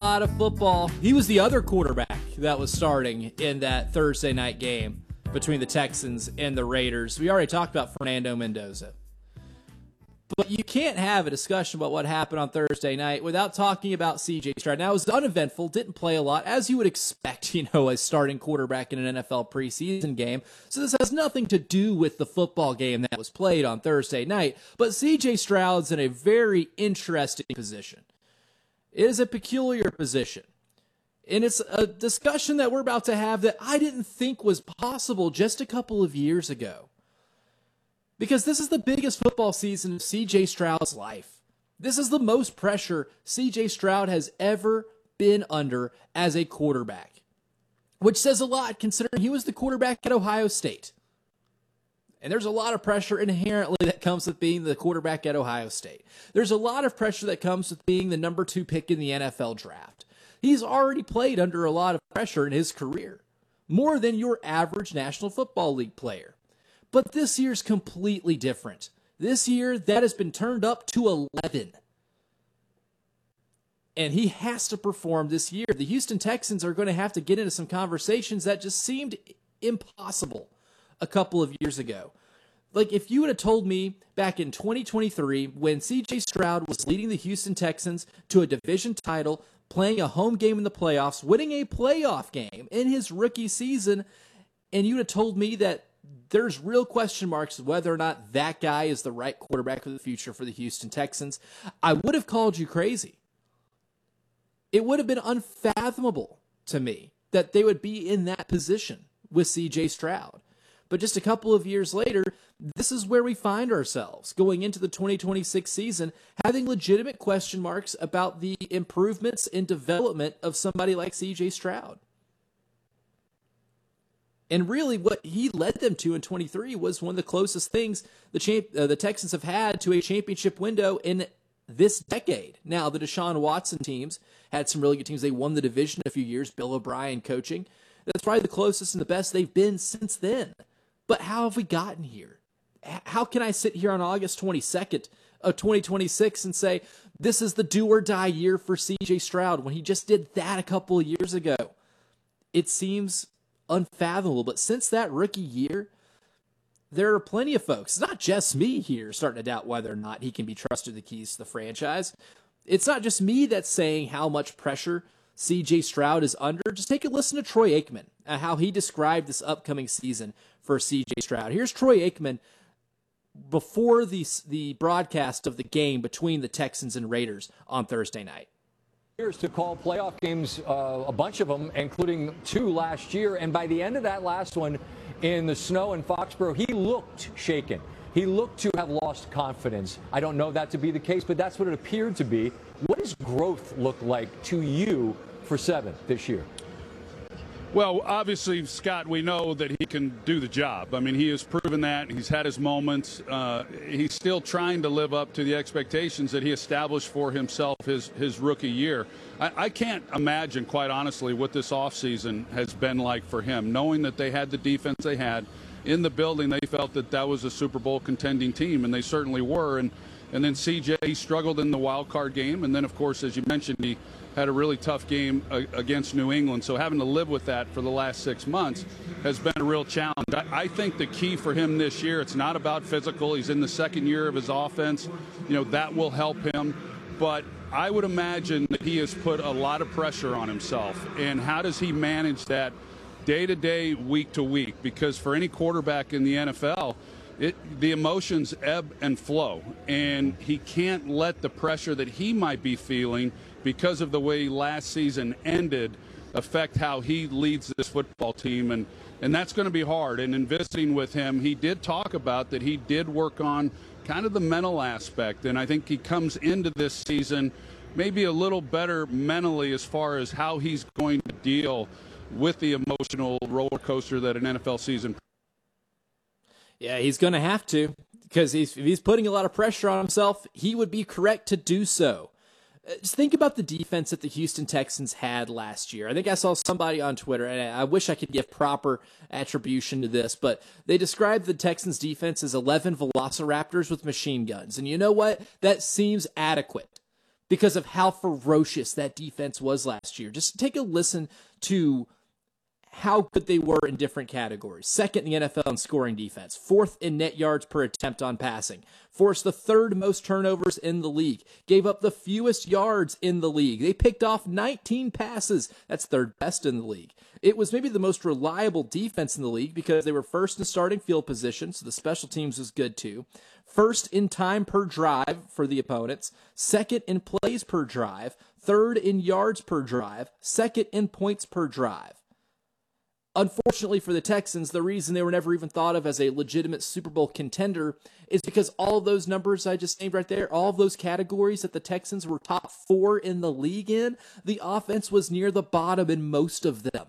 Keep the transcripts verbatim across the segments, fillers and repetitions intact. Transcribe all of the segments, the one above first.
lot of football. He was the other quarterback that was starting in that Thursday night game between the Texans and the Raiders. We already talked about Fernando Mendoza. But you can't have a discussion about what happened on Thursday night without talking about C J Stroud. Now, it was uneventful, didn't play a lot, as you would expect, you know, a starting quarterback in an N F L preseason game. So this has nothing to do with the football game that was played on Thursday night. But C J Stroud's in a very interesting position. It is a peculiar position. And it's a discussion that we're about to have that I didn't think was possible just a couple of years ago. Because this is the biggest football season of C J Stroud's life. This is the most pressure C J Stroud has ever been under as a quarterback. Which says a lot considering he was the quarterback at Ohio State. And there's a lot of pressure inherently that comes with being the quarterback at Ohio State. There's a lot of pressure that comes with being the number two pick in the N F L draft. He's already played under a lot of pressure in his career. More than your average National Football League player. But this year's completely different. This year, that has been turned up to eleven. And he has to perform this year. The Houston Texans are going to have to get into some conversations that just seemed impossible a couple of years ago. Like, if you would have told me back in twenty twenty-three, when C J Stroud was leading the Houston Texans to a division title, playing a home game in the playoffs, winning a playoff game in his rookie season, and you would have told me that there's real question marks whether or not that guy is the right quarterback for the future for the Houston Texans, I would have called you crazy. It would have been unfathomable to me that they would be in that position with C J Stroud. But just a couple of years later, this is where we find ourselves going into the twenty twenty-six season, having legitimate question marks about the improvements in development of somebody like C J Stroud. And really what he led them to in twenty-three was one of the closest things the champ, uh, the Texans have had to a championship window in this decade. Now, the Deshaun Watson teams had some really good teams. They won the division a few years, Bill O'Brien coaching. That's probably the closest and the best they've been since then. But how have we gotten here? How can I sit here on August twenty-second of twenty twenty-six and say, this is the do-or-die year for C J Stroud when he just did that a couple of years ago? It seems unfathomable, but since that rookie year, there are plenty of folks, not just me here, starting to doubt whether or not he can be trusted the keys to the franchise. It's not just me that's saying how much pressure C J Stroud is under. Just take a listen to Troy Aikman, uh, how he described this upcoming season for C J Stroud. Here's Troy Aikman before the, the broadcast of the game between the Texans and Raiders on Thursday night. To call playoff games, uh, a bunch of them, including two last year. And by the end of that last one in the snow in Foxborough, he looked shaken. He looked to have lost confidence. I don't know that to be the case, but that's what it appeared to be. What does growth look like to you for seven this year? Well, obviously, Scott, we know that he can do the job. I mean, he has proven that. He's had his moments. Uh, he's still trying to live up to the expectations that he established for himself his, his rookie year. I, I can't imagine, quite honestly, what this offseason has been like for him, knowing that they had the defense they had. In the building, they felt that that was a Super Bowl contending team, and they certainly were. And, and then C J, he struggled in the wild card game. And then, of course, as you mentioned, he had a really tough game against New England. So having to live with that for the last six months has been a real challenge. I think the key for him this year, it's not about physical. He's in the second year of his offense. You know, that will help him. But I would imagine that he has put a lot of pressure on himself. And how does he manage that day to day, week to week? Because for any quarterback in the N F L, It, the emotions ebb and flow, and he can't let the pressure that he might be feeling because of the way last season ended affect how he leads this football team, and, and that's going to be hard. And in visiting with him, he did talk about that he did work on kind of the mental aspect, and I think he comes into this season maybe a little better mentally as far as how he's going to deal with the emotional roller coaster that an N F L season. Yeah, he's going to have to, because he's, if he's putting a lot of pressure on himself, he would be correct to do so. Just think about the defense that the Houston Texans had last year. I think I saw somebody on Twitter, and I wish I could give proper attribution to this, but they described the Texans defense as eleven velociraptors with machine guns. And you know what? That seems adequate. because of how ferocious that defense was last year. Just take a listen to how good they were in different categories. Second in the N F L in scoring defense, fourth in net yards per attempt on passing, forced the third most turnovers in the league, gave up the fewest yards in the league. They picked off nineteen passes. That's third best in the league. It was maybe the most reliable defense in the league because they were first in starting field position, so the special teams was good too. First in time per drive for the opponents, second in plays per drive, third in yards per drive, second in points per drive. Unfortunately for the Texans, the reason they were never even thought of as a legitimate Super Bowl contender is because all of those numbers I just named right there, all of those categories that the Texans were top four in the league in, the offense was near the bottom in most of them,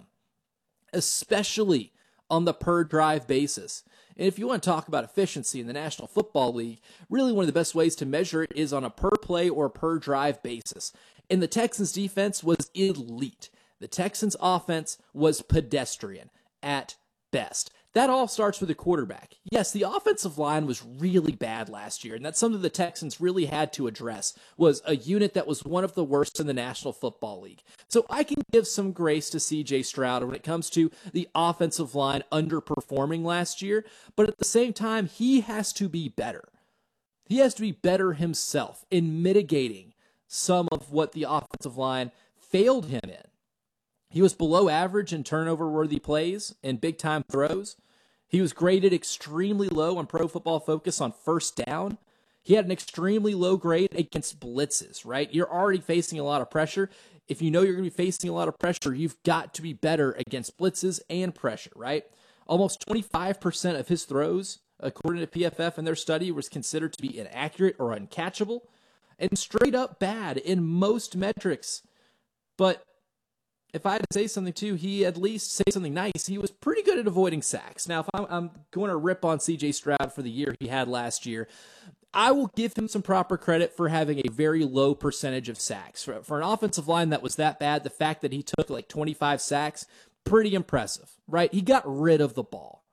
especially on the per drive basis. And if you want to talk about efficiency in the National Football League, really one of the best ways to measure it is on a per play or per drive basis. And the Texans defense was elite. The Texans offense was pedestrian at best. That all starts with the quarterback. Yes, the offensive line was really bad last year, and that's something the Texans really had to address, was a unit that was one of the worst in the National Football League. So I can give some grace to C J Stroud when it comes to the offensive line underperforming last year, but at the same time, he has to be better. He has to be better himself in mitigating some of what the offensive line failed him in. He was below average in turnover-worthy plays and big-time throws. He was graded extremely low on Pro Football Focus on first down. He had an extremely low grade against blitzes, right? You're already facing a lot of pressure. If you know you're going to be facing a lot of pressure, you've got to be better against blitzes and pressure, right? Almost twenty-five percent of his throws, according to P F F in their study, was considered to be inaccurate or uncatchable, and straight up bad in most metrics. But if I had to say something too, he at least say something nice. He was pretty good at avoiding sacks. Now, if I'm, I'm going to rip on C J Stroud for the year he had last year, I will give him some proper credit for having a very low percentage of sacks. For, for an offensive line that was that bad, the fact that he took like twenty-five sacks, pretty impressive, right? He got rid of the ball.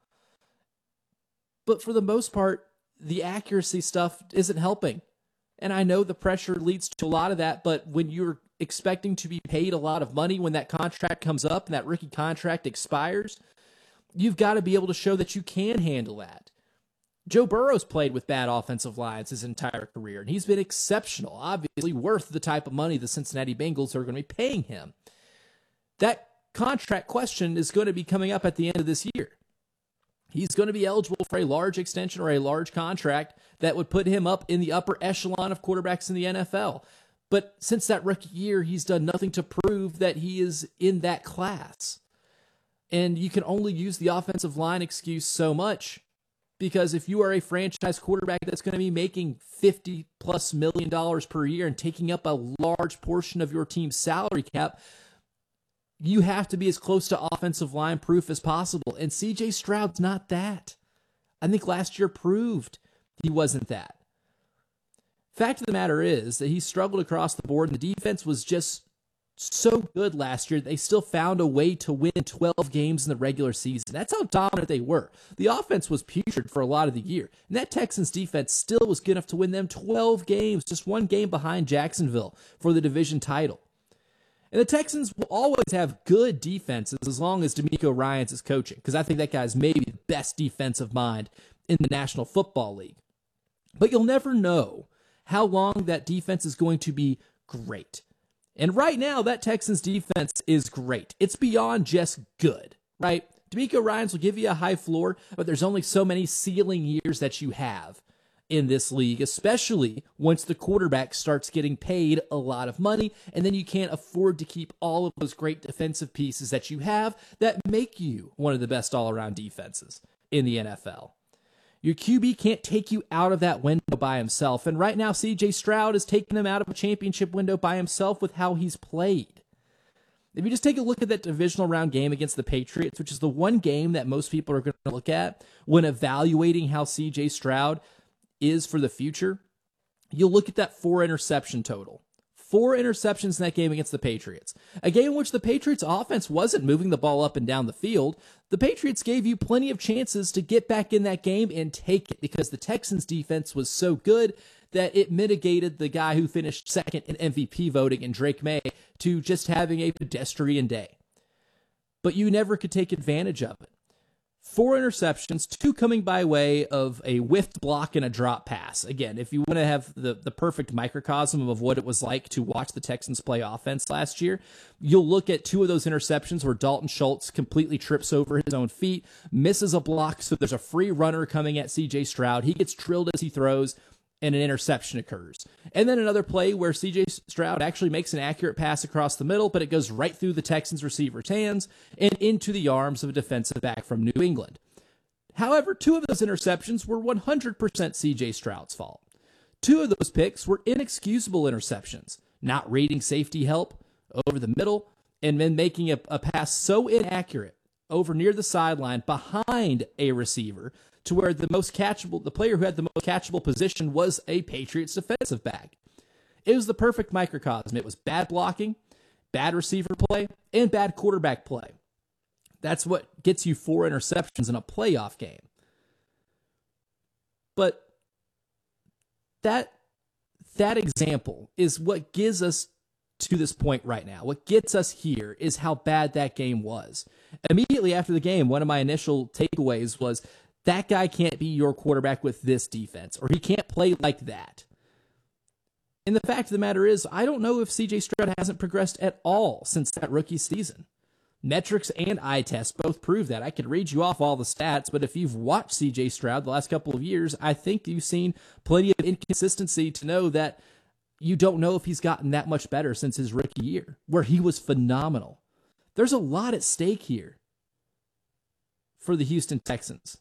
But for the most part, the accuracy stuff isn't helping. And I know the pressure leads to a lot of that, but when you're expecting to be paid a lot of money when that contract comes up and that rookie contract expires, you've got to be able to show that you can handle that. Joe Burrow's played with bad offensive lines his entire career, and he's been exceptional, obviously worth the type of money the Cincinnati Bengals are going to be paying him. That contract question is going to be coming up at the end of this year. He's going to be eligible for a large extension or a large contract that would put him up in the upper echelon of quarterbacks in the N F L. But since that rookie year, he's done nothing to prove that he is in that class. And you can only use the offensive line excuse so much, because if you are a franchise quarterback that's going to be making fifty plus million dollars per year and taking up a large portion of your team's salary cap, you have to be as close to offensive line proof as possible. And C J Stroud's not that. I think last year proved he wasn't that. Fact of the matter is that he struggled across the board, and the defense was just so good last year. They still found a way to win twelve games in the regular season. That's how dominant they were. The offense was putrid for a lot of the year, and that Texans defense still was good enough to win them twelve games, just one game behind Jacksonville for the division title. And the Texans will always have good defenses as long as DeMeco Ryans is coaching, because I think that guy's maybe the best defensive mind in the National Football League. But you'll never know how long that defense is going to be great. And right now, that Texans defense is great. It's beyond just good, right? DeMeco Ryans will give you a high floor, but there's only so many ceiling years that you have in this league, especially once the quarterback starts getting paid a lot of money, and then you can't afford to keep all of those great defensive pieces that you have that make you one of the best all-around defenses in the N F L. Your Q B can't take you out of that window by himself, and right now C J Stroud is taking him out of a championship window by himself with how he's played. If you just take a look at that divisional round game against the Patriots, which is the one game that most people are going to look at when evaluating how C J Stroud is for the future, you'll look at that four interception total. Four interceptions in that game against the Patriots. A game in which the Patriots offense wasn't moving the ball up and down the field. The Patriots gave you plenty of chances to get back in that game and take it because the Texans defense was so good that it mitigated the guy who finished second in M V P voting in Drake May to just having a pedestrian day. But you never could take advantage of it. Four interceptions, two coming by way of a whiffed block and a drop pass. Again, if you want to have the, the perfect microcosm of what it was like to watch the Texans play offense last year, you'll look at two of those interceptions where Dalton Schultz completely trips over his own feet, misses a block, so there's a free runner coming at C J Stroud. He gets trilled as he throws, and an interception occurs. And then another play where C J Stroud actually makes an accurate pass across the middle, but it goes right through the Texans receiver's hands and into the arms of a defensive back from New England. However, two of those interceptions were one hundred percent C J Stroud's fault. Two of those picks were inexcusable interceptions, not reading safety help over the middle, and then making a, a pass so inaccurate over near the sideline behind a receiver to where the most catchable, the player who had the most catchable position was a Patriots defensive back. It was the perfect microcosm. It was bad blocking, bad receiver play, and bad quarterback play. That's what gets you four interceptions in a playoff game. But that, that example is what gives us to this point right now. What gets us here is how bad that game was. Immediately after the game, one of my initial takeaways was, that guy can't be your quarterback with this defense, or he can't play like that. And the fact of the matter is, I don't know if C J Stroud hasn't progressed at all since that rookie season. Metrics and eye test both prove that. I could read you off all the stats, but if you've watched C J Stroud the last couple of years, I think you've seen plenty of inconsistency to know that you don't know if he's gotten that much better since his rookie year, where he was phenomenal. There's a lot at stake here for the Houston Texans.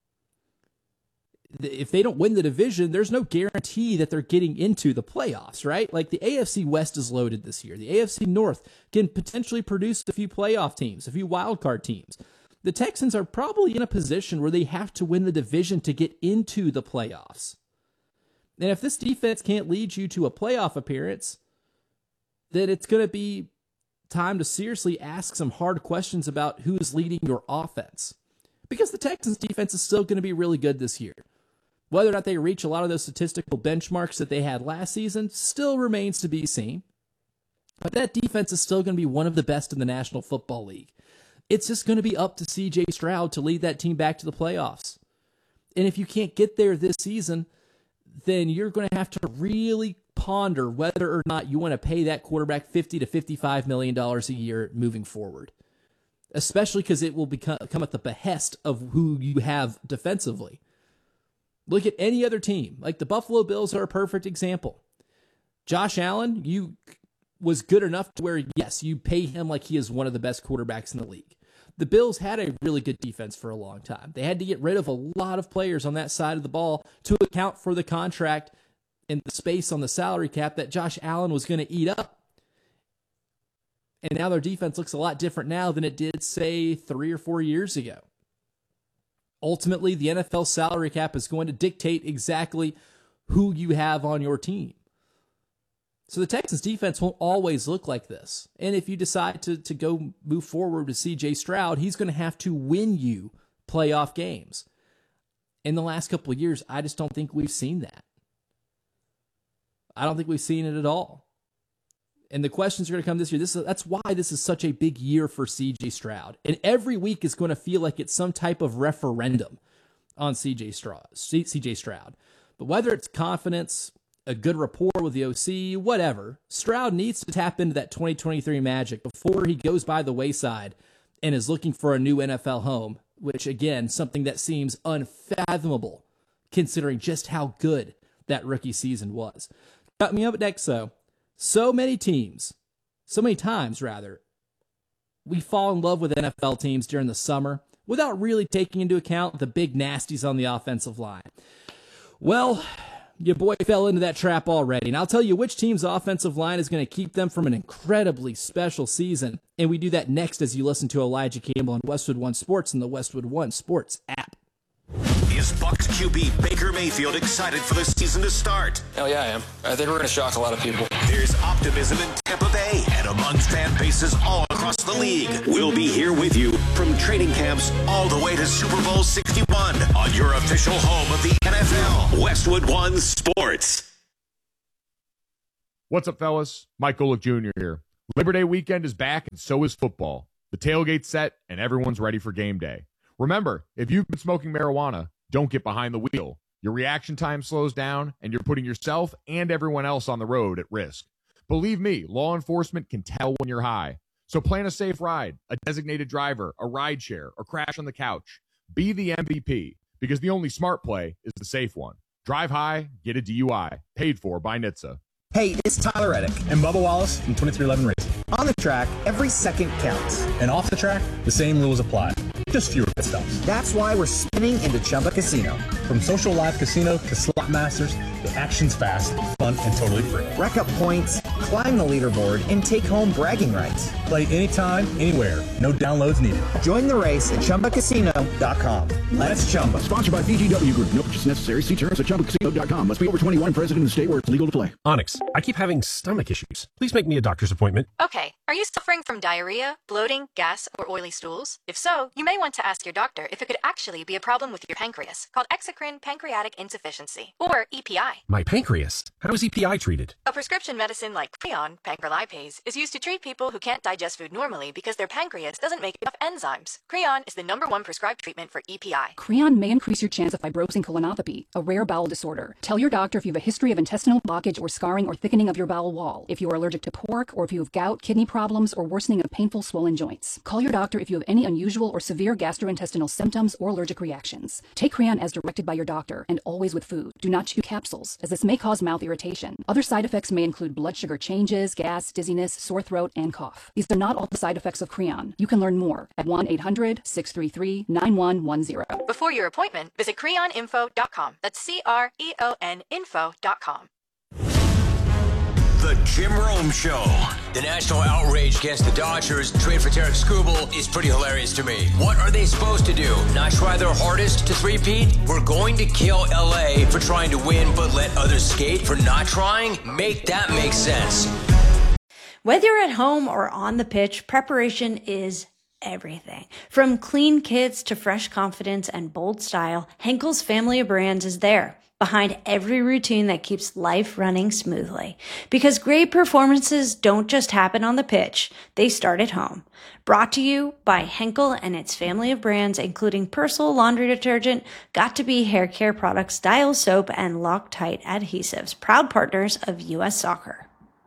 If they don't win the division, there's no guarantee that they're getting into the playoffs, right? Like the A F C West is loaded this year. The A F C North can potentially produce a few playoff teams, a few wildcard teams. The Texans are probably in a position where they have to win the division to get into the playoffs. And if this defense can't lead you to a playoff appearance, then it's going to be time to seriously ask some hard questions about who is leading your offense. Because the Texans defense is still going to be really good this year. Whether or not they reach a lot of those statistical benchmarks that they had last season still remains to be seen. But that defense is still going to be one of the best in the National Football League. It's just going to be up to C J Stroud to lead that team back to the playoffs. And if you can't get there this season, then you're going to have to really ponder whether or not you want to pay that quarterback fifty to fifty-five million dollars a year moving forward. Especially because it will become come at the behest of who you have defensively. Look at any other team. Like the Buffalo Bills are a perfect example. Josh Allen, you was good enough to where, yes, you pay him like he is one of the best quarterbacks in the league. The Bills had a really good defense for a long time. They had to get rid of a lot of players on that side of the ball to account for the contract and the space on the salary cap that Josh Allen was going to eat up. And now their defense looks a lot different now than it did, say, three or four years ago. Ultimately, the N F L salary cap is going to dictate exactly who you have on your team. So the Texans defense won't always look like this. And if you decide to, to go move forward with C J Stroud, he's going to have to win you playoff games. In the last couple of years, I just don't think we've seen that. I don't think we've seen it at all. And the questions are going to come this year. This is, that's why this is such a big year for C J Stroud. And every week is going to feel like it's some type of referendum on C J Stroud. C J Stroud. But whether it's confidence, a good rapport with the O C, whatever, Stroud needs to tap into that twenty twenty-three magic before he goes by the wayside and is looking for a new N F L home, which, again, something that seems unfathomable considering just how good that rookie season was. Got me up next, though. So many teams, so many times, rather, we fall in love with N F L teams during the summer without really taking into account the big nasties on the offensive line. Well, your boy fell into that trap already, and I'll tell you which team's offensive line is going to keep them from an incredibly special season, and we do that next as you listen to Elijah Campbell on Westwood One Sports and the Westwood One Sports app. Is Bucs Q B Baker Mayfield excited for the season to start? Hell yeah, I am. I think we're going to shock a lot of people. There's optimism in Tampa Bay and among fan bases all across the league. We'll be here with you from training camps all the way to Super Bowl sixty-one on your official home of the N F L, Westwood One Sports. What's up, fellas? Mike Golick Junior here. Labor Day weekend is back, and so is football. The tailgate's set, and everyone's ready for game day. Remember, if you've been smoking marijuana, don't get behind the wheel. Your reaction time slows down, and you're putting yourself and everyone else on the road at risk. Believe me, law enforcement can tell when you're high. So plan a safe ride, a designated driver, a ride share, or crash on the couch. Be the M V P, because the only smart play is the safe one. Drive high, get a D U I. Paid for by N H T S A. Hey, it's Tyler Reddick and Bubba Wallace from twenty-three eleven Racing. On the track, every second counts. And off the track, the same rules apply. Just fewer pit stops. That's why we're spinning into Chumba Casino. From social live casino to slot masters, the action's fast, fun, and totally free. Rack up points, climb the leaderboard, and take home bragging rights. Play anytime, anywhere. No downloads needed. Join the race at Chumba Casino dot com. Let's Chumba. Sponsored by B G W Group. No purchase necessary. See terms at Chumba Casino dot com. Must be over twenty-one. Present in the state where it's legal to play. Onyx, I keep having stomach issues. Please make me a doctor's appointment. Okay. Are you suffering from diarrhea, bloating, gas, or oily stools? If so, you may want to ask your doctor if it could actually be a problem with your pancreas, called exocrine pancreatic insufficiency, or E P I. My pancreas? How is E P I treated? A prescription medicine like Creon, pancrelipase, is used to treat people who can't digest food normally because their pancreas doesn't make enough enzymes. Creon is the number one prescribed treatment for E P I. Creon may increase your chance of fibrosing colonopathy, a rare bowel disorder. Tell your doctor if you have a history of intestinal blockage or scarring or thickening of your bowel wall, if you are allergic to pork, or if you have gout, kidney problems, or worsening of painful swollen joints. Call your doctor if you have any unusual or severe gastrointestinal symptoms or allergic reactions. Take Creon as directed by your doctor, and always with food. Do not chew capsules, as this may cause mouth irritation. Other side effects may include blood sugar changes, gas, dizziness, sore throat, and cough. These are not all the side effects of Creon. You can learn more at one eight hundred, six three three, nine one one zero. Before your appointment, visit creon info dot com. That's C R E O N info dot com. The Jim Rome Show. The national outrage against the Dodgers trade for Tarek Skubal is pretty hilarious to me. What are they supposed to do? Not try their hardest to three-peat? We're going to kill L A for trying to win, but let others skate for not trying? Make that make sense. Whether you're at home or on the pitch, preparation is everything. From clean kits to fresh confidence and bold style, Henkel's family of brands is there, behind every routine that keeps life running smoothly. Because great performances don't just happen on the pitch, they start at home. Brought to you by Henkel and its family of brands, including Persil laundry detergent, Got2b hair care products, Dial soap, and Loctite adhesives, proud partners of U S Soccer.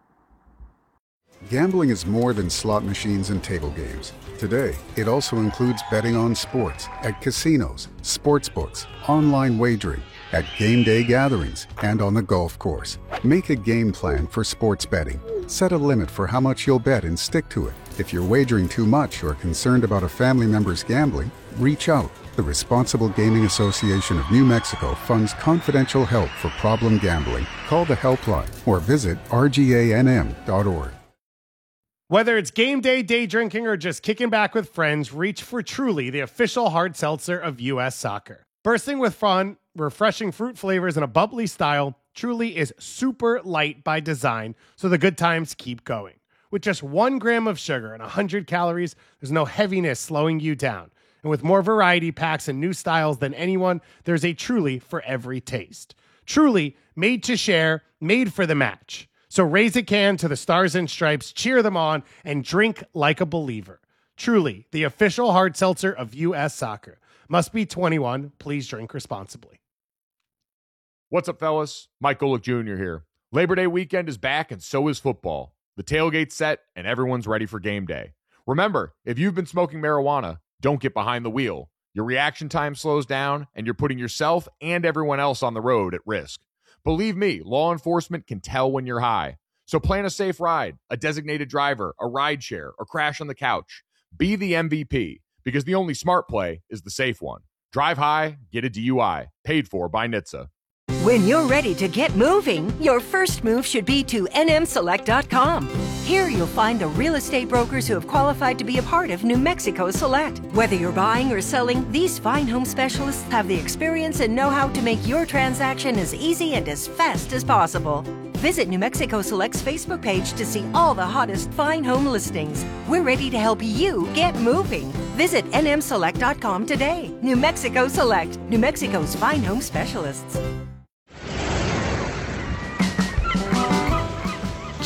Gambling is more than slot machines and table games. Today, it also includes betting on sports at casinos, sports books, online wagering, at game day gatherings, and on the golf course. Make a game plan for sports betting. Set a limit for how much you'll bet and stick to it. If you're wagering too much or are concerned about a family member's gambling, reach out. The Responsible Gaming Association of New Mexico funds confidential help for problem gambling. Call the helpline or visit R G A N M dot org. Whether it's game day, day drinking, or just kicking back with friends, reach for Truly, the official hard seltzer of U S Soccer. Bursting with fun, refreshing fruit flavors, and a bubbly style, Truly is super light by design, so the good times keep going. With just one gram of sugar and one hundred calories, there's no heaviness slowing you down. And with more variety packs and new styles than anyone, there's a Truly for every taste. Truly, made to share, made for the match. So raise a can to the Stars and Stripes, cheer them on, and drink like a believer. Truly, the official hard seltzer of U S Soccer. Must be twenty-one. Please drink responsibly. What's up, fellas? Mike Golick Junior here. Labor Day weekend is back, and so is football. The tailgate's set, and everyone's ready for game day. Remember, if you've been smoking marijuana, don't get behind the wheel. Your reaction time slows down, and you're putting yourself and everyone else on the road at risk. Believe me, law enforcement can tell when you're high. So plan a safe ride, a designated driver, a ride share, or crash on the couch. Be the M V P, because the only smart play is the safe one. Drive high, get a D U I. Paid for by N H T S A. When you're ready to get moving, your first move should be to N M Select dot com. Here you'll find the real estate brokers who have qualified to be a part of New Mexico Select. Whether you're buying or selling, these fine home specialists have the experience and know-how to make your transaction as easy and as fast as possible. Visit New Mexico Select's Facebook page to see all the hottest fine home listings. We're ready to help you get moving. Visit N M Select dot com today. New Mexico Select, New Mexico's fine home specialists.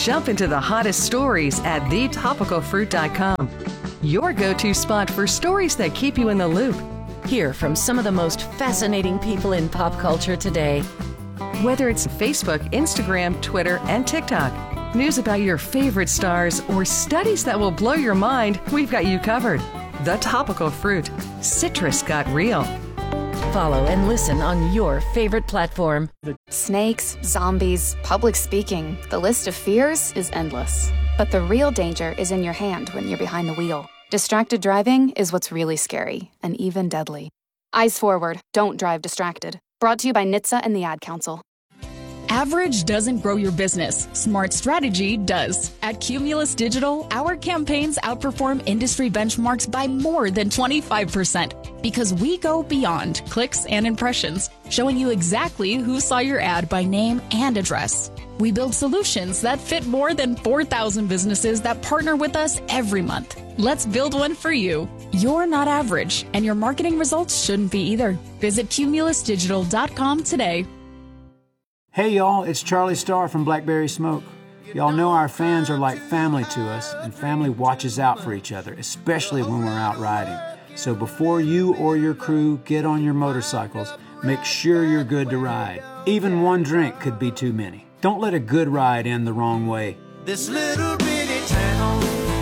Jump into the hottest stories at the topical fruit dot com. Your go-to spot for stories that keep you in the loop. Hear from some of the most fascinating people in pop culture today. Whether it's Facebook, Instagram, Twitter, and TikTok, news about your favorite stars, or studies that will blow your mind, we've got you covered. The Topical Fruit. Citrus got real. Follow and listen on your favorite platform. Snakes, zombies, public speaking. The list of fears is endless. But the real danger is in your hand when you're behind the wheel. Distracted driving is what's really scary and even deadly. Eyes forward. Don't drive distracted. Brought to you by N H T S A and the Ad Council. Average doesn't grow your business. Smart strategy does. At Cumulus Digital, our campaigns outperform industry benchmarks by more than twenty-five percent because we go beyond clicks and impressions, showing you exactly who saw your ad by name and address. We build solutions that fit more than four thousand businesses that partner with us every month. Let's build one for you. You're not average, and your marketing results shouldn't be either. Visit cumulus digital dot com today. Hey y'all, it's Charlie Starr from Blackberry Smoke. Y'all know our fans are like family to us, and family watches out for each other, especially when we're out riding. So before you or your crew get on your motorcycles, make sure you're good to ride. Even one drink could be too many. Don't let a good ride end the wrong way. This little bitty town,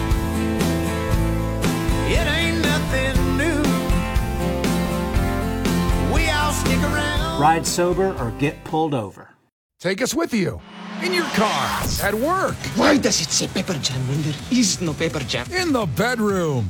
it ain't nothing new. We all stick around. Ride sober or get pulled over. Take us with you. In your car, at work. Why does it say Pepper Jam when there is no Pepper Jam? In the bedroom.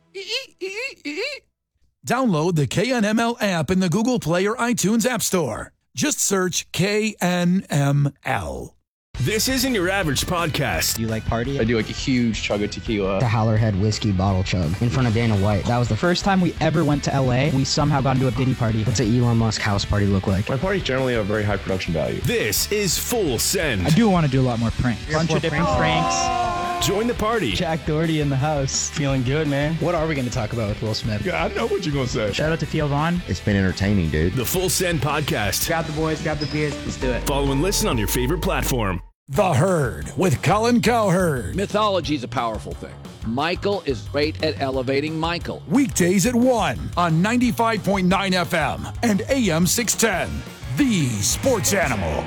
Download the K N M L app in the Google Play or iTunes App Store. Just search K N M L. This isn't your average podcast. Do you like party? I do like a huge chug of tequila. The Howlerhead whiskey bottle chug in front of Dana White. That was the first time we ever went to L A. We somehow got into a Diddy party. What's an Elon Musk house party look like? My parties generally have very high production value. This is Full Send. I do want to do a lot more pranks. A bunch of different pranks. pranks. Join the party. Jack Doherty in the house. Feeling good, man. What are we going to talk about with Will Smith? Yeah, I know what you're going to say. Shout out to Theo Vaughn. It's been entertaining, dude. The Full Send podcast. Grab the boys, grab the beers. Let's do it. Follow and listen on your favorite platform. The Herd with Colin Cowherd. Mythology is a powerful thing. Michael is great at elevating Michael. Weekdays at one on ninety-five point nine F M and A M six ten. The Sports Animal.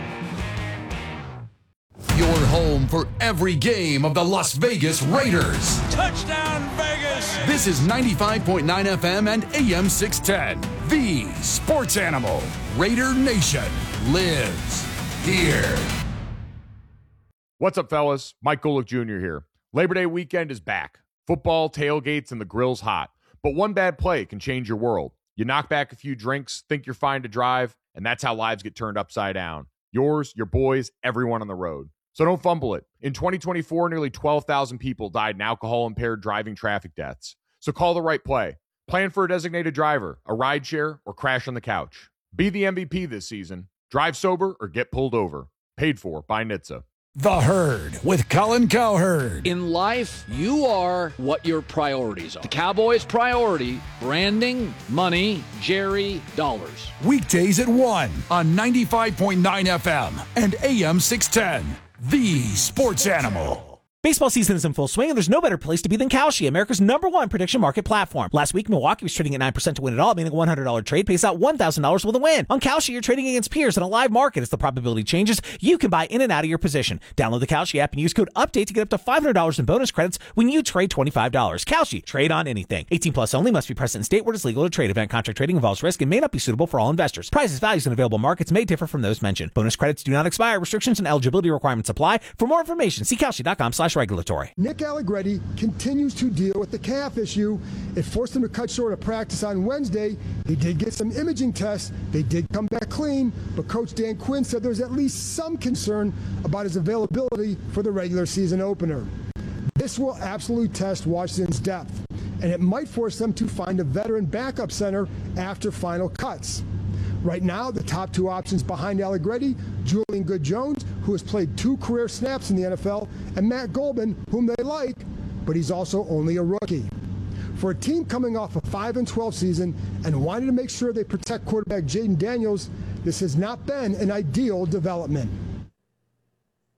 Your home for every game of the Las Vegas Raiders. Touchdown, Vegas! This is ninety-five point nine F M and A M six ten. The Sports Animal. Raider Nation lives here. What's up, fellas? Mike Golick Junior here. Labor Day weekend is back. Football, tailgates, and the grill's hot. But one bad play can change your world. You knock back a few drinks, think you're fine to drive, and that's how lives get turned upside down. Yours, your boys, everyone on the road. So don't fumble it. In twenty twenty-four, nearly twelve thousand people died in alcohol-impaired driving traffic deaths. So call the right play. Plan for a designated driver, a rideshare, or crash on the couch. Be the M V P this season. Drive sober or get pulled over. Paid for by N H T S A. The Herd with Colin Cowherd. In life, you are what your priorities are. The Cowboys' priority, branding, money, Jerry, dollars. Weekdays at one on ninety-five point nine F M and A M six ten. The Sports Animal. Baseball season is in full swing, and there's no better place to be than Kalshi, America's number one prediction market platform. Last week, Milwaukee was trading at nine percent to win it all, meaning a one hundred dollars trade pays out one thousand dollars with a win. On Kalshi, you're trading against peers in a live market. As the probability changes, you can buy in and out of your position. Download the Kalshi app and use code UPDATE to get up to five hundred dollars in bonus credits when you trade twenty-five dollars. Kalshi, trade on anything. eighteen plus only, must be present in state where it's legal to trade. Event contract trading involves risk and may not be suitable for all investors. Prices, values, and available markets may differ from those mentioned. Bonus credits do not expire. Restrictions and eligibility requirements apply. For more information, see Kalshi.com slash regulatory. Nick Allegretti continues to deal with the calf issue. It forced him to cut short a practice on Wednesday. He did get some imaging tests. They did come back clean, but Coach Dan Quinn said there's at least some concern about his availability for the regular season opener. This will absolutely test Washington's depth, and it might force them to find a veteran backup center after final cuts. Right now, the top two options behind Allegretti, Julian Good-Jones, who has played two career snaps in the N F L, and Matt Golban, whom they like, but he's also only a rookie. For a team coming off a five and twelve season and wanting to make sure they protect quarterback Jaden Daniels, this has not been an ideal development.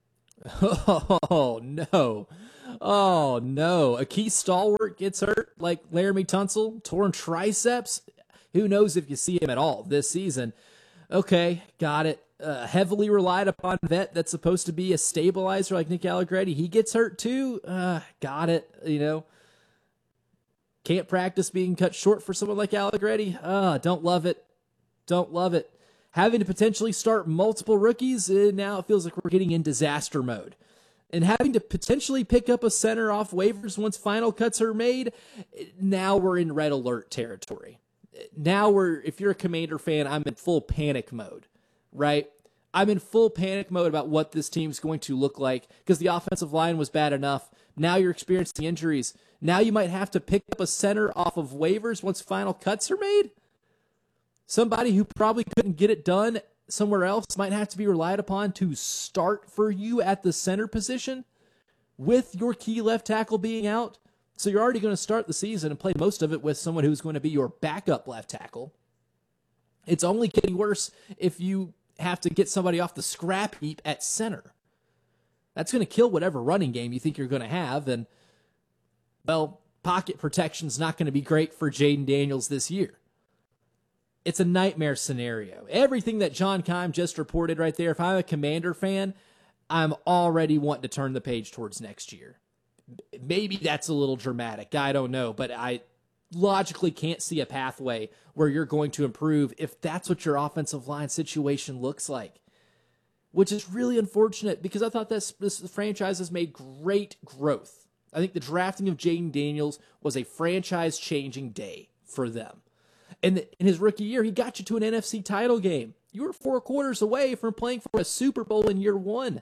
Oh, no. Oh, no. A key stalwart gets hurt like Laramie Tunsil, torn triceps. Who knows if you see him at all this season. Okay, got it. Uh, heavily relied upon vet that's supposed to be a stabilizer like Nick Allegretti. He gets hurt too. Uh, got it. You know, can't practice being cut short for someone like Allegretti. Uh, don't love it. Don't love it. Having to potentially start multiple rookies, uh, now it feels like we're getting in disaster mode. And having to potentially pick up a center off waivers once final cuts are made, now we're in red alert territory. Now we're, if you're a Commander fan, I'm in full panic mode, right? I'm in full panic mode about what this team's going to look like because the offensive line was bad enough. Now you're experiencing injuries. Now you might have to pick up a center off of waivers once final cuts are made. Somebody who probably couldn't get it done somewhere else might have to be relied upon to start for you at the center position with your key left tackle being out. So you're already going to start the season and play most of it with someone who's going to be your backup left tackle. It's only getting worse if you have to get somebody off the scrap heap at center. That's going to kill whatever running game you think you're going to have. And, well, pocket protection's not going to be great for Jayden Daniels this year. It's a nightmare scenario. Everything that John Keim just reported right there, if I'm a Commander fan, I'm already wanting to turn the page towards next year. Maybe that's a little dramatic. I don't know, but I logically can't see a pathway where you're going to improve if that's what your offensive line situation looks like, which is really unfortunate because I thought this, this franchise has made great growth. I think the drafting of Jayden Daniels was a franchise-changing day for them. And in his rookie year, he got you to an N F C title game. You were four quarters away from playing for a Super Bowl in year one.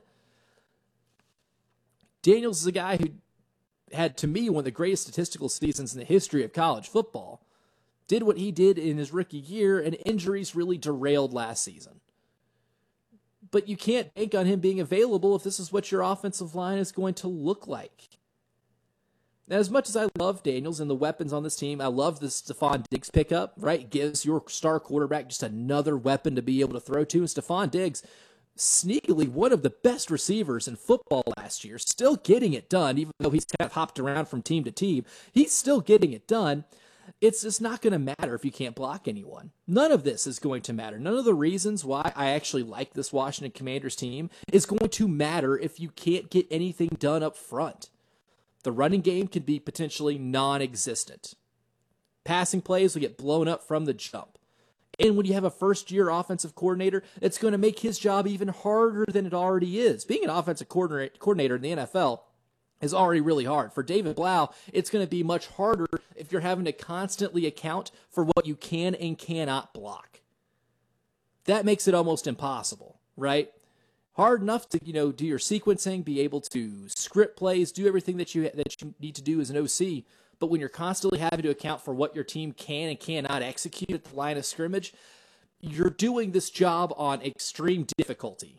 Daniels is a guy who had, to me, one of the greatest statistical seasons in the history of college football. Did what he did in his rookie year, and injuries really derailed last season. But you can't bank on him being available if this is what your offensive line is going to look like. Now, as much as I love Daniels and the weapons on this team, I love the Stephon Diggs pickup, right? It gives your star quarterback just another weapon to be able to throw to. And Stephon Diggs, sneakily one of the best receivers in football last year, still getting it done, even though he's kind of hopped around from team to team. He's still getting it done. It's just not going to matter if you can't block anyone. None of this is going to matter. None of the reasons why I actually like this Washington Commanders team is going to matter if you can't get anything done up front. The running game can be potentially non-existent. Passing plays will get blown up from the jump. And when you have a first-year offensive coordinator, it's going to make his job even harder than it already is. Being an offensive coordinator in the N F L is already really hard. For David Blau, it's going to be much harder if you're having to constantly account for what you can and cannot block. That makes it almost impossible, right? Hard enough to, you know, do your sequencing, be able to script plays, do everything that you that you need to do as an O C. But when you're constantly having to account for what your team can and cannot execute at the line of scrimmage, you're doing this job on extreme difficulty.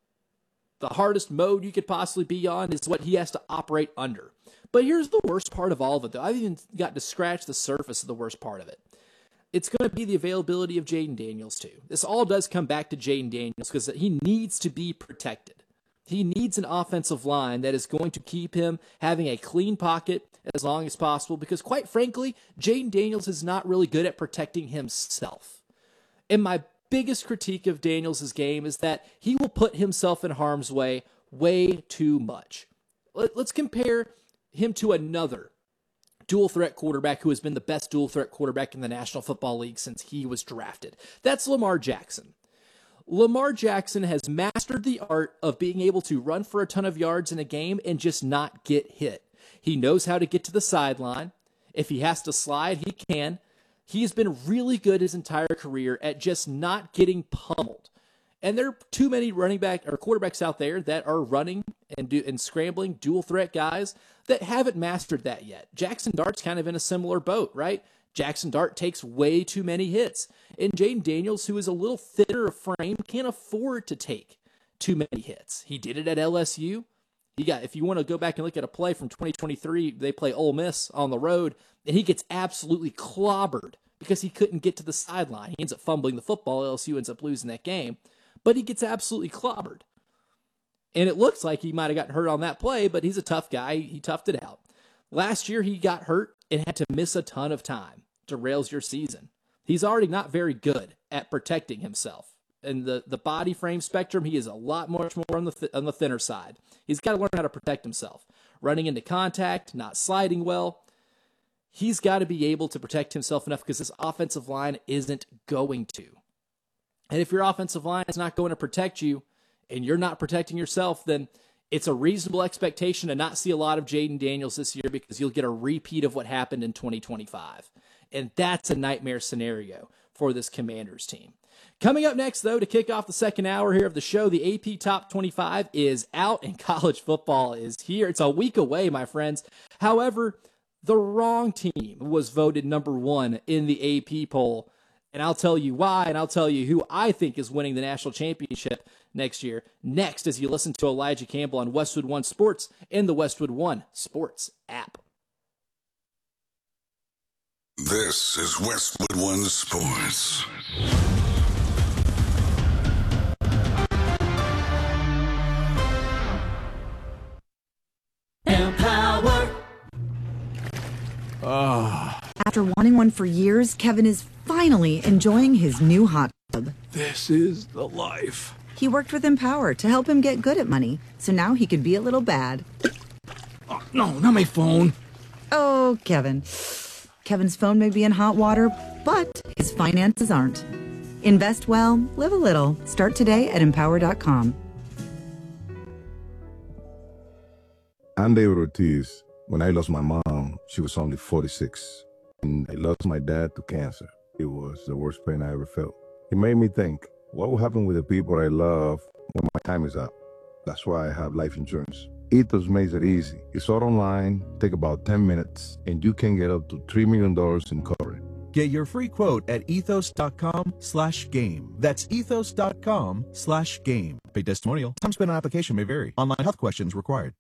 The hardest mode you could possibly be on is what he has to operate under. But here's the worst part of all of it, though. I've even got to scratch the surface of the worst part of it. It's going to be the availability of Jayden Daniels, too. This all does come back to Jayden Daniels because he needs to be protected. He needs an offensive line that is going to keep him having a clean pocket as long as possible because, quite frankly, Jayden Daniels is not really good at protecting himself. And my biggest critique of Daniels' game is that he will put himself in harm's way way too much. Let's compare him to another dual threat quarterback who has been the best dual threat quarterback in the National Football League since he was drafted. That's Lamar Jackson. Lamar Jackson has mastered the art of being able to run for a ton of yards in a game and just not get hit. He knows how to get to the sideline. If he has to slide, he can. He's been really good his entire career at just not getting pummeled. And there are too many running back or quarterbacks out there that are running and do and scrambling dual threat guys that haven't mastered that yet. Jackson Dart's kind of in a similar boat, right? Jackson Dart takes way too many hits. And Jayden Daniels, who is a little thinner of frame, can't afford to take too many hits. He did it at L S U. He got, if you want to go back and look at a play from twenty twenty-three, they play Ole Miss on the road, and he gets absolutely clobbered because he couldn't get to the sideline. He ends up fumbling the football. L S U ends up losing that game. But he gets absolutely clobbered. And it looks like he might have gotten hurt on that play, but he's a tough guy. He toughed it out. Last year, he got hurt and had to miss a ton of time. Derails your season. He's already not very good at protecting himself. And the, the body frame spectrum, he is a lot much more on the th- on the thinner side. He's got to learn how to protect himself. Running into contact, not sliding well. He's got to be able to protect himself enough because this offensive line isn't going to. And if your offensive line is not going to protect you and you're not protecting yourself, then it's a reasonable expectation to not see a lot of Jayden Daniels this year because you'll get a repeat of what happened in twenty twenty-five. And that's a nightmare scenario for this Commanders team. Coming up next, though, to kick off the second hour here of the show, the A P Top twenty-five is out and college football is here. It's a week away, my friends. However, the wrong team was voted number one in the A P poll. And I'll tell you why, and I'll tell you who I think is winning the national championship next year. Next, as you listen to Elijah Campbell on Westwood One Sports and the Westwood One Sports app. This is Westwood One Sports. Empower. Oh. After wanting one for years, Kevin is finally enjoying his new hot tub. This is the life. He worked with Empower to help him get good at money, so now he could be a little bad. Oh, no, not my phone. Oh, Kevin. Kevin's phone may be in hot water, but his finances aren't. Invest well, live a little. Start today at empower dot com. I'm David Ortiz. When I lost my mom, she was only forty-six. And I lost my dad to cancer. It was the worst pain I ever felt. It made me think, what will happen with the people I love when my time is up? That's why I have life insurance. Ethos makes it easy. It's all online, take about ten minutes, and you can get up to three million dollars in coverage. Get your free quote at ethos dot com slash game. That's ethos dot com slash game. Paid testimonial. Time spent on application may vary. Online health questions required.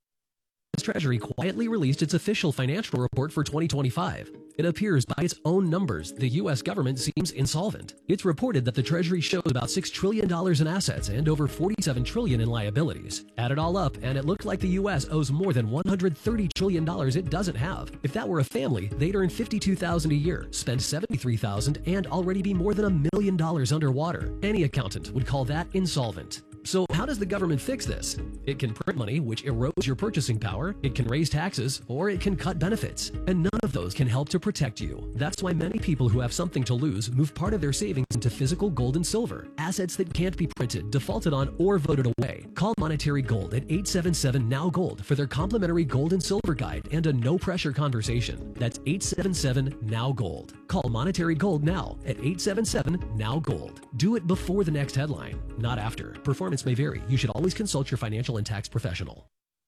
The Treasury quietly released its official financial report for twenty twenty-five. It appears by its own numbers, the U S government seems insolvent. It's reported that the Treasury shows about six trillion dollars in assets and over forty-seven trillion dollars in liabilities. Add it all up, and it looked like the U S owes more than one hundred thirty trillion dollars it doesn't have. If that were a family, they'd earn fifty-two thousand dollars a year, spend seventy-three thousand dollars, and already be more than a million dollars underwater. Any accountant would call that insolvent. So how does the government fix this? It can print money, which erodes your purchasing power, it can raise taxes, or it can cut benefits. And none of those can help to protect you. That's why many people who have something to lose move part of their savings into physical gold and silver, assets that can't be printed, defaulted on, or voted away. Call Monetary Gold at eight seven seven N O W Gold for their complimentary gold and silver guide and a no-pressure conversation. That's eight seven seven N O W Gold. Call Monetary Gold now at eight seven seven N O W Gold. Do it before the next headline, not after. Performance may vary. You should always consult your financial and tax professional.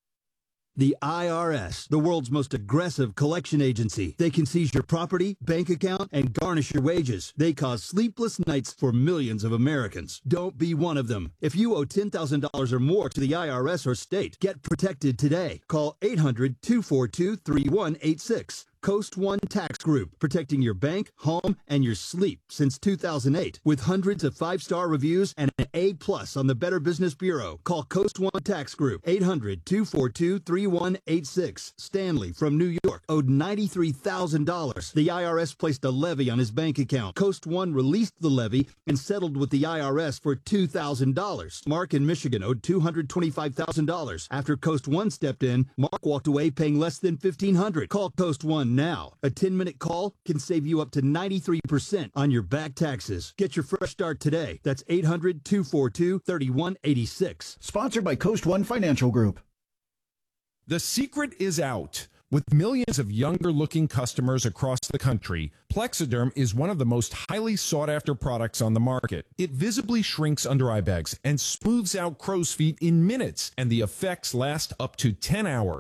The I R S, the world's most aggressive collection agency. They can seize your property, bank account, and garnish your wages. They cause sleepless nights for millions of Americans. Don't be one of them. If you owe ten thousand dollars or more to the I R S or state, get protected today. Call eight hundred, two four two, three one eight six. Coast One Tax Group, protecting your bank, home, and your sleep since two thousand eight. With hundreds of five-star reviews and an A plus on the Better Business Bureau. Call Coast One Tax Group, eight hundred, two four two, three one eight six. Stanley from New York owed ninety-three thousand dollars. The I R S placed a levy on his bank account. Coast One released the levy and settled with the I R S for two thousand dollars. Mark in Michigan owed two hundred twenty-five thousand dollars. After Coast One stepped in, Mark walked away paying less than fifteen hundred dollars. Call Coast One now. A ten-minute call can save you up to ninety-three percent on your back taxes. Get your fresh start today. That's eight hundred, two four two, three one eight six. Sponsored by Coast One Financial Group. The secret is out. With millions of younger-looking customers across the country, Plexiderm is one of the most highly sought-after products on the market. It visibly shrinks under eye bags and smooths out crow's feet in minutes, and the effects last up to ten hours.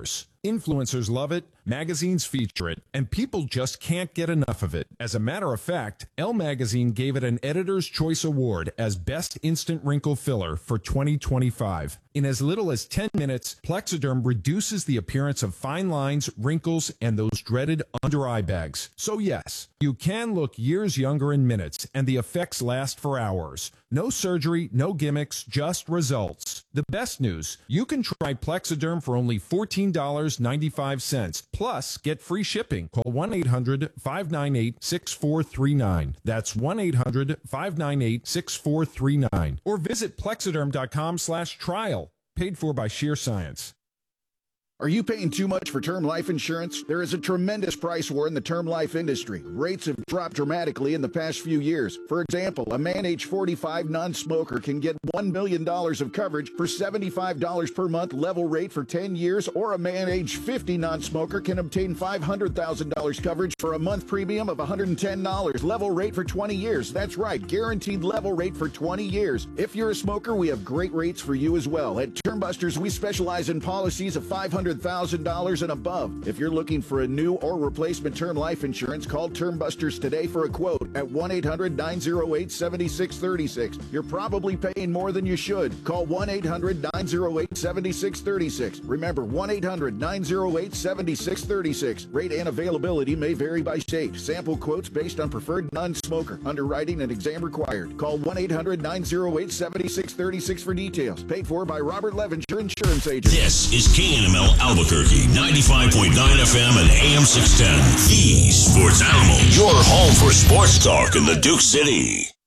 Influencers love it, magazines feature it, and people just can't get enough of it. As a matter of fact, Elle Magazine gave it an Editor's Choice Award as Best Instant Wrinkle Filler for twenty twenty-five. In as little as ten minutes, Plexiderm reduces the appearance of fine lines, wrinkles, and those dreaded under-eye bags. So yes, you can look years younger in minutes, and the effects last for hours. No surgery, no gimmicks, just results. The best news, you can try Plexiderm for only fourteen dollars and ninety-five cents. Plus, get free shipping. Call one eight hundred, five nine eight, six four three nine. That's one eight hundred, five nine eight, six four three nine. Or visit plexiderm.com slash trial. Paid for by Sheer Science. Are you paying too much for term life insurance? There is a tremendous price war in the term life industry. Rates have dropped dramatically in the past few years. For example, a man age forty-five non-smoker can get one million dollars of coverage for seventy-five dollars per month level rate for ten years, or a man age fifty non-smoker can obtain five hundred thousand dollars coverage for a month premium of one hundred ten dollars level rate for twenty years. That's right, guaranteed level rate for twenty years. If you're a smoker, we have great rates for you as well. At Termbusters, we specialize in policies of five hundred thousand dollars and above. If you're looking for a new or replacement term life insurance, call Termbusters today for a quote at one eight hundred, nine oh eight, seven six three six. You're probably paying more than you should. Call one eight hundred, nine oh eight, seven six three six. Remember, one eight hundred, nine oh eight, seven six three six. Rate and availability may vary by state. Sample quotes based on preferred non-smoker. Underwriting and exam required. Call one eight hundred, nine oh eight, seven six three six for details. Paid for by Robert Levenger Insurance Agent. This is K N M L Albuquerque, ninety-five point nine F M and A M six ten. The Sports Animal. Your home for sports talk in the Duke City.